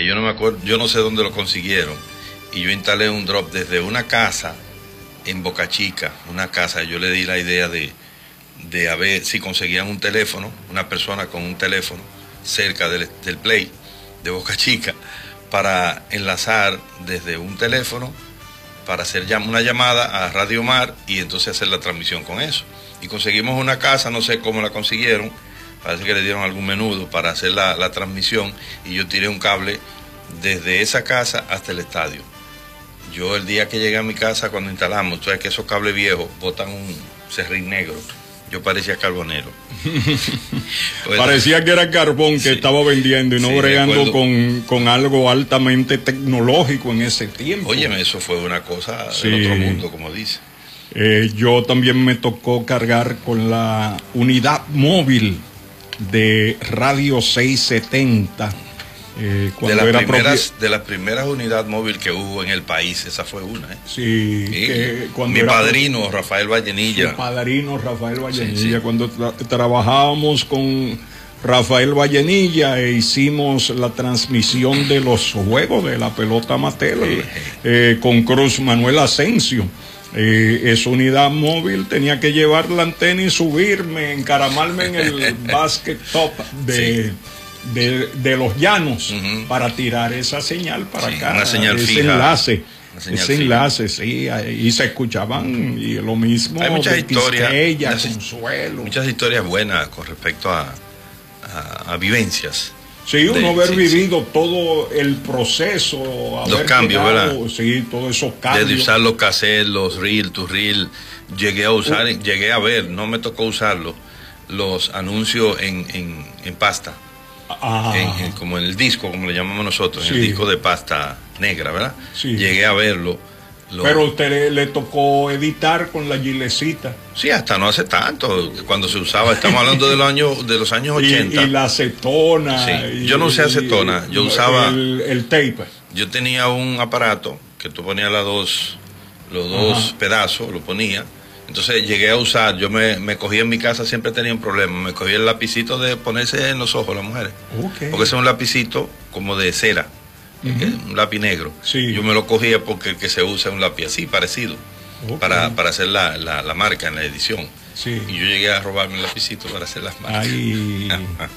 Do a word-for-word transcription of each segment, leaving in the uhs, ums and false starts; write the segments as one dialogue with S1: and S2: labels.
S1: que yo no me acuerdo, yo no sé dónde lo consiguieron, y yo instalé un drop desde una casa en Boca Chica, una casa, yo le di la idea de, de a ver si conseguían un teléfono, una persona con un teléfono cerca del, del Play de Boca Chica, para enlazar desde un teléfono, para hacer una llamada a Radio Mar y entonces hacer la transmisión con eso. Y conseguimos una casa, no sé cómo la consiguieron, parece que le dieron algún menudo para hacer la, la transmisión, y yo tiré un cable desde esa casa hasta el estadio. Yo el día que llegué a mi casa, cuando instalamos, tú sabes que esos cables viejos botan un serrín negro, yo parecía carbonero. Pues,
S2: parecía que era carbón que sí, estaba vendiendo y no sí, bregando con, con algo altamente tecnológico en ese tiempo.
S1: Óyeme, eso fue una cosa
S2: sí.
S1: del otro mundo, como dice.
S2: Eh, yo también me tocó cargar con la unidad móvil de Radio seiscientos setenta. Eh,
S1: de, las era primeras, de las primeras unidades móviles que hubo en el país, esa fue una. ¿eh?
S2: Sí,
S1: sí.
S2: Que
S1: mi padrino pro... Rafael Vallenilla.
S2: Mi padrino Rafael Vallenilla, sí, sí. Cuando tra trabajábamos con Rafael Vallenilla e hicimos la transmisión de los juegos de la pelota amateur sí. eh, con Cruz Manuel Asensio. Eh, esa unidad móvil tenía que llevar la antena y subirme, encaramarme en el basket top de... Sí. De, de los llanos uh-huh. para tirar esa señal para sí, acá,
S1: una señal
S2: ese
S1: fija,
S2: enlace,
S1: una señal
S2: ese
S1: fija.
S2: enlace, sí, y se escuchaban y lo mismo.
S1: Hay muchas historias,
S2: Quisqueya,
S1: muchas,
S2: Consuelo.
S1: muchas historias buenas con respecto a, a, a vivencias.
S2: Sí, uno
S1: de,
S2: haber
S1: sí,
S2: vivido
S1: sí.
S2: todo el proceso,
S1: los cambios,
S2: llegado,
S1: ¿verdad?
S2: Sí, todos esos cambios.
S1: Desde usar los cassettes, los reel to reel, llegué a usar, uh. llegué a ver, no me tocó usarlo, los anuncios en, en, en pasta.
S2: Ah.
S1: En, en, como en el disco, como le llamamos nosotros,
S2: sí.
S1: en el disco de pasta negra, ¿verdad?
S2: Sí.
S1: Llegué a verlo. Lo...
S2: Pero a usted le, le tocó editar con la gilecita.
S1: Sí, hasta no hace tanto, cuando se usaba, estamos hablando de los años, de los años ochenta.
S2: Y, y la acetona.
S1: Sí.
S2: Y,
S1: yo no usé acetona, yo
S2: y,
S1: usaba...
S2: El, el tape.
S1: Yo tenía un aparato que tú ponías las dos, los dos Ajá. pedazos, lo ponía. Entonces llegué a usar, yo me, me cogí en mi casa, siempre tenía un problema, me cogí el lapicito de ponerse en los ojos las mujeres.
S2: Okay.
S1: Porque ese es un lapicito como de cera, uh-huh. un lápiz negro.
S2: Sí.
S1: Yo me lo cogía porque el que se usa es un lápiz así, parecido, okay. para, para hacer la, la, la marca en la edición.
S2: Sí.
S1: Y yo llegué a robarme el lapicito para hacer las marcas.
S2: Ay,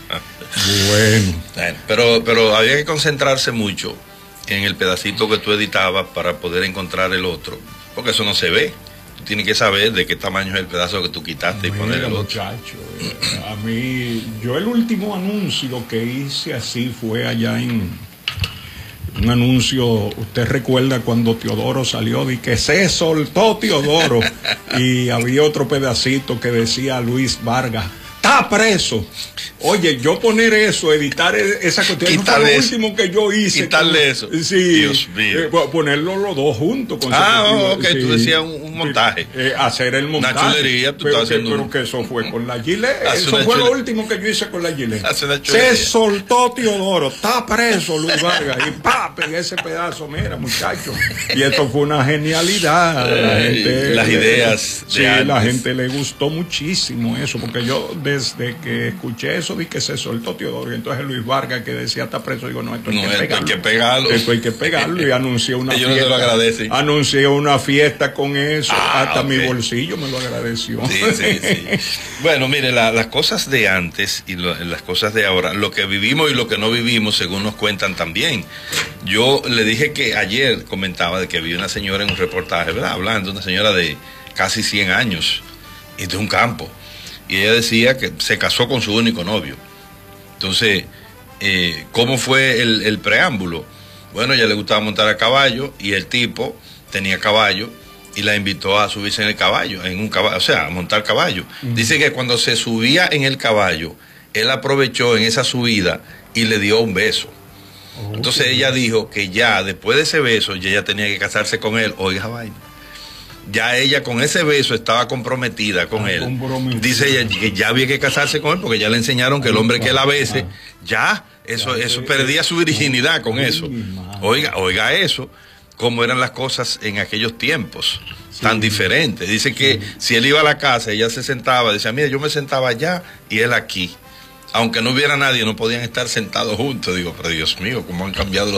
S2: bueno.
S1: bueno. Pero, pero había que concentrarse mucho en el pedacito que tú editabas para poder encontrar el otro, porque eso no se ve. Tienes que saber de qué tamaño es el pedazo que tú quitaste. Mira, y poner el otro.
S2: Muchacho, eh, a mí, yo el último anuncio que hice así fue allá en un anuncio, usted recuerda cuando Teodoro salió, de que se soltó Teodoro y había otro pedacito que decía Luis Vargas, está preso. Oye, yo poner eso, editar esa cuestión, no fue lo último que yo hice.
S1: Quitarle con, eso.
S2: Sí,
S1: Dios mío.
S2: Eh, ponerlo los dos juntos.
S1: Ah, oh, ok, sí. Tú decías un, un montaje.
S2: Eh, hacer el montaje.
S1: Una chulería, tú
S2: pero,
S1: estás haciendo.
S2: Que,
S1: un...
S2: pero que eso fue con la Gillette. Eso fue chule... lo último que yo hice con la Gillette.
S1: Se
S2: soltó Teodoro, está preso Luis Vargas. Y pa, pegué ese pedazo, mira, muchacho. Y esto fue una genialidad.
S1: Eh,
S2: la gente,
S1: las ideas.
S2: Sí, de la gente le gustó muchísimo eso, porque yo desde que escuché eso, vi que se soltó Teodoro, y entonces Luis Vargas que decía está preso, digo no, esto hay,
S1: no,
S2: que,
S1: esto
S2: pegarlo.
S1: hay que pegarlo
S2: esto hay que pegarlo y anunció una
S1: Ellos
S2: fiesta
S1: no te lo agradecen.
S2: anunció una fiesta con eso,
S1: ah,
S2: hasta
S1: okay.
S2: mi bolsillo me lo agradeció.
S1: Sí, sí, sí. Bueno, mire, la, las cosas de antes y lo, las cosas de ahora, lo que vivimos y lo que no vivimos según nos cuentan también. Yo le dije que ayer comentaba de que había una señora en un reportaje, ¿verdad? Hablando, una señora de casi cien años y de un campo, y ella decía que se casó con su único novio. Entonces, eh, ¿cómo fue el, el preámbulo? Bueno, a ella le gustaba montar a caballo y el tipo tenía caballo y la invitó a subirse en el caballo, en un caballo, o sea, a montar caballo. Uh-huh. Dice que cuando se subía en el caballo, él aprovechó en esa subida y le dio un beso. Uh-huh. Entonces ella dijo que ya después de ese beso, ya ella tenía que casarse con él. Oiga, vaina. Ya ella con ese beso estaba comprometida con ah, él. Dice ella que ya había que casarse con él porque ya le enseñaron que el hombre que la bese, ya, eso, ya, eso perdía su virginidad con eso. Oiga, oiga eso, cómo eran las cosas en aquellos tiempos, sí, tan diferentes. Dice que sí. Si él iba a la casa, ella se sentaba, decía, mira, yo me sentaba allá y él aquí. Aunque no hubiera nadie, no podían estar sentados juntos. Digo, pero Dios mío, cómo han cambiado los